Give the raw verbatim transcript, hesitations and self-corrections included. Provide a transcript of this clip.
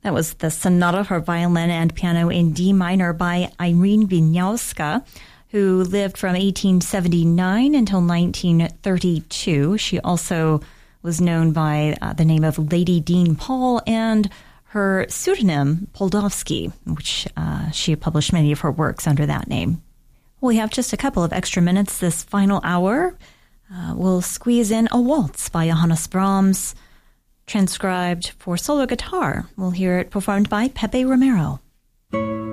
That was the Sonata for Violin and Piano in D minor by Irene Wieniawska, who lived from eighteen seventy-nine until nineteen thirty-two. She also was known by uh, the name of Lady Dean Paul and her pseudonym Poldovsky, which uh, she published many of her works under that name. We have just a couple of extra minutes this final hour. Uh, we'll squeeze in a waltz by Johannes Brahms, transcribed for solo guitar. We'll hear it performed by Pepe Romero.